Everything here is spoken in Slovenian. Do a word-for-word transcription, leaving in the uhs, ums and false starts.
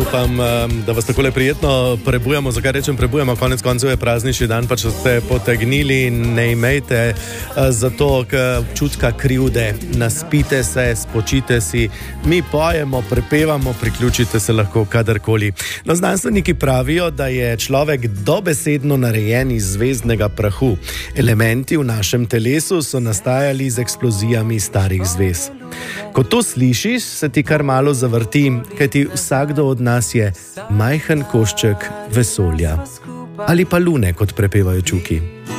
upam, da vas takole prijetno prebujamo. Zakaj rečem prebujamo? Konec koncev je praznični dan, pa če ste potegnili, ne imejte zato čutka krivde. Naspite se, spočite si. Mi pojemo, prepevamo, priključite se lahko kadarkoli. No, znanstveniki pravijo, da je človek dobesedno narejen iz zvezdnega prahu. Elementi v našem telesu so nastajali z eksplozijami starih zvez. Ko to slišiš, se ti kar malo zavrti, kajti vsakdo od nas je majhen košček vesolja. Ali pa lune, kot prepevajo Čuki.